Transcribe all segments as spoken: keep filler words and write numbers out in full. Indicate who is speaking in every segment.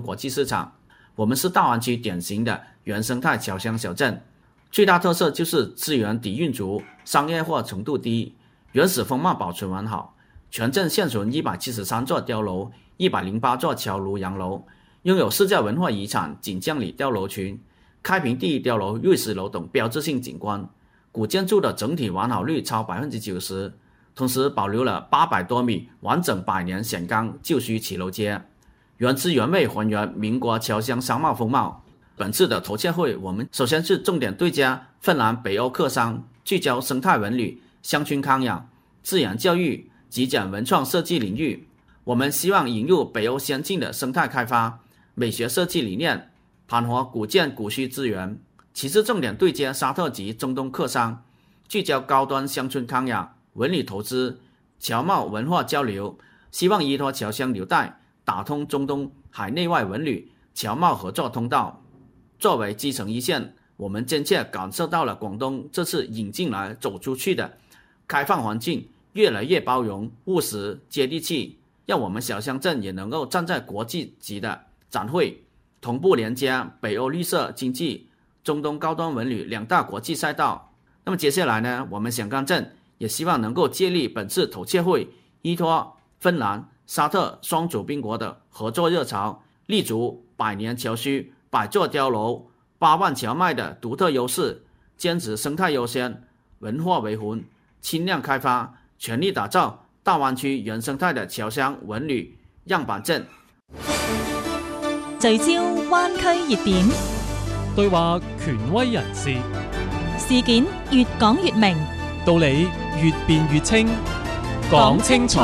Speaker 1: 国际市场。我们是大湾区典型的原生态侨乡小镇，最大特色就是资源底蕴足，商业化程度低，原始风貌保存完好。全镇现存一百七十三座碉楼，一百零八座桥炉洋楼，拥有世界文化遗产锦江里碉楼群、开平第一碉楼、瑞士楼等标志性景观。古建筑的整体完好率超 百分之九十， 同时保留了八百多米完整百年显钢旧墟骑楼街，原汁原味还原民国侨乡商贸风貌。本次的头切会，我们首先是重点对接芬兰北欧客商，聚焦生态文旅、乡村康养、自然教育、极简文创设计领域。我们希望引入北欧先进的生态开发、美学设计理念，盘活古建古墟资源。其次，重点对接沙特及中东客商，聚焦高端乡村康养、文旅投资、侨贸文化交流，希望依托侨乡纽带，打通中东海内外文旅、侨贸合作通道。作为基层一线，我们真切感受到了广东这次引进来走出去的开放环境，越来越包容、务实、接地气，让我们小乡镇也能够站在国际级的展会，同步连接北欧绿色经济、中东高端文旅两大国际赛道。那么接下来呢，我们响冈镇也希望能够借力本次头切会，依托芬兰、沙特双主宾国的合作热潮，立足百年侨墟、百座碉楼、八万侨脉的独特优势，坚持生态优先、文化为魂、轻量开發，全力打造大灣區原生態的僑鄉文旅樣板鎮。
Speaker 2: 聚焦灣區熱點，
Speaker 3: 對話權威人士，
Speaker 2: 事件越講越明，
Speaker 3: 道理越辯越清，講清楚。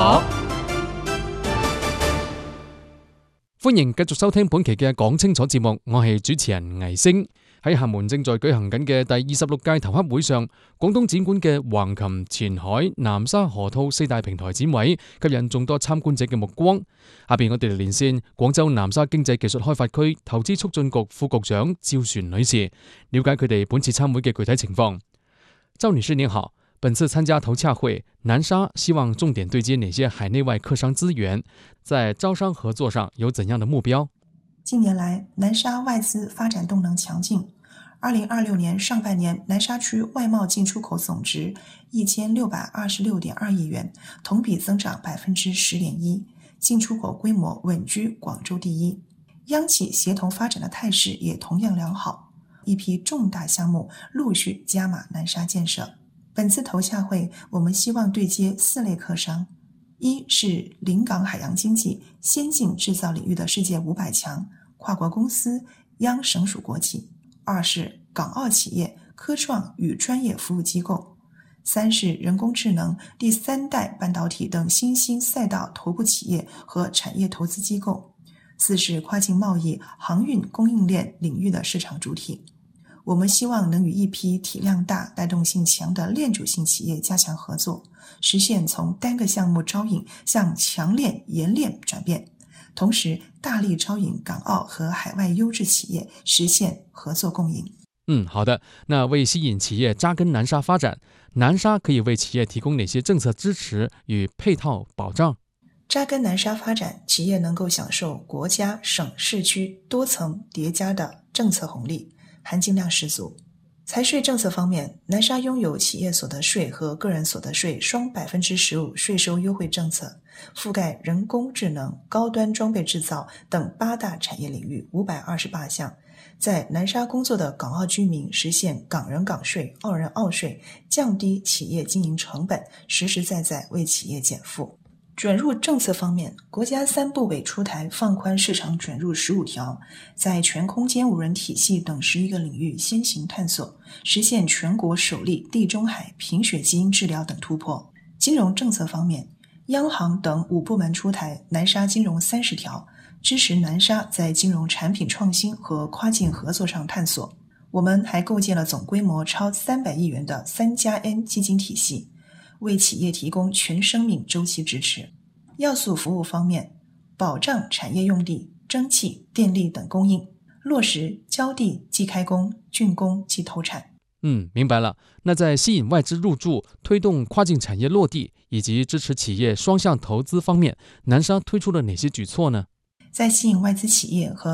Speaker 3: 歡迎繼續收聽本期嘅講清楚節目，我係主持人倪星。喺廈門正在舉行緊嘅第二十六屆頭刻會上，廣東展館嘅橫琴、前海、南沙、河套四大平台展位吸引眾多參觀者嘅目光。下邊我哋嚟連線廣州南沙經濟技術開發區投資促進局副局長趙璇女士，了解佢哋本次參會嘅具體情況。趙女士您好，本次參加頭洽會，南沙希望重點對接哪些海內外客商資源？在招商合作上有怎樣的目標？
Speaker 4: 近年來，南沙外資發展動能強勁。二零二六年上半年，南沙區外貿進出口總值一千六百二十六點二億元，同比增長百分之十點一，進出口規模穩居廣州第一。央企協同發展的態勢也同樣良好，一批重大項目陸續加碼南沙建設。本次頭洽會，我們希望對接四類客商。一是臨港海洋經濟、先進製造領域的世界五百強跨國公司、央省屬國企；二是港澳企業、科創與專業服務機構；三是人工智能、第三代半導體等新興賽道頭部企業和產業投資機構；四是跨境貿易、航運供應鏈領域的市場主體。我們希望能與一批體量大、帶動性強的鏈主性企業加強合作，實現從單個項目招引向強鏈延鏈轉變，同時大力招引港澳和海外優質企業，實現合作共贏。
Speaker 3: 嗯，好的。那為吸引企業扎根南沙發展，南沙可以為企業提供哪些政策支持與配套保障？
Speaker 4: 扎根南沙發展，企業能夠享受國家、省、市區多層疊加的政策紅利，含金量十足。財稅政策方面，南沙擁有企業所得稅和個人所得稅雙百分之十五稅收優惠政策，覆蓋人工智能、高端裝備製造等八大產業領域五百二十八項。在南沙工作的港澳居民實現港人港稅、澳人澳稅，降低企業經營成本，實實在在為企業減負。轉入政策方面，國家三部委出台放寬市場轉入十五條，在全空間無人體系等十一個領域先行探索，實現全國首例地中海貧血基因治療等突破。金融政策方面，央行等五部門出台南沙金融三十條，支持南沙在金融產品創新和跨境合作上探索。我們還構建了總規模超三百億元的三加 N 基金體系，為企業提供全生命週期支持。要素服務方面，保障產業用地、蒸汽、電力等供應，落實交地即開工、竣工即投產。
Speaker 3: 嗯，明白了。那在吸引外資入駐、推動跨境產業落地以及支持企業雙向投資方面，南沙推出了哪些舉措呢？
Speaker 4: 在吸引外資企業和